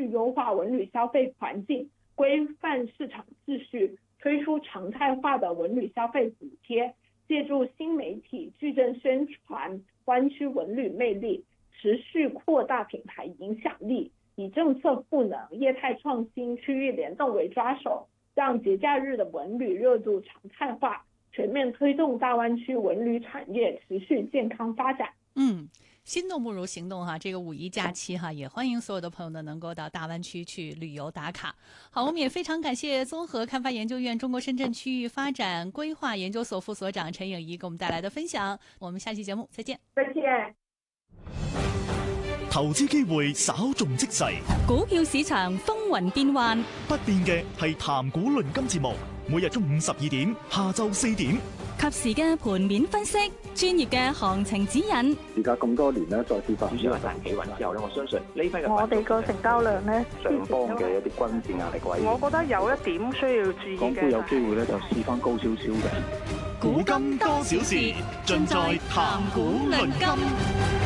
续优化文旅消费环境，规范市场秩序，推出常态化的文旅消费补贴，借助新媒体矩阵宣传湾区文旅魅力，持续扩大品牌影响力，以政策赋能、业态创新、区域联动为抓手，让节假日的文旅热度常态化，全面推动大湾区文旅产业持续健康发展。 心动不如行动哈！这个五一假期哈，也欢迎所有的朋友呢能够到大湾区去旅游打卡。好，我们也非常感谢综合开发研究院中國深圳區域發展規劃研究所副所長陳穎儀給我們帶來的分享。我們下期節目再見。 再見。 投資機會稍縱即逝， 股票市場風雲變幻， 不變嘅係談股論金節目，每日中午12點，下晝4點。 及時嘅盤面分析，專業嘅行情指引。 而家咁多年咧，再次發展主要係大企穩之後咧，我相信呢批嘅我哋個成交量咧， 上方嘅一啲均線壓力位， 我覺得有一點需要注意嘅。 港股有機會咧就試翻高少少嘅。 古今多少事，盡在談股論金。